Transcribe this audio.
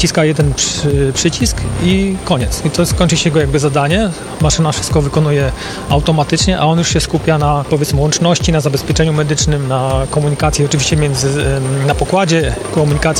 naciska jeden przycisk i koniec. I to skończy się jego jakby zadanie. Maszyna wszystko wykonuje automatycznie, a on już się skupia na, powiedzmy, łączności, na zabezpieczeniu medycznym, na komunikacji oczywiście na pokładzie, komunikacji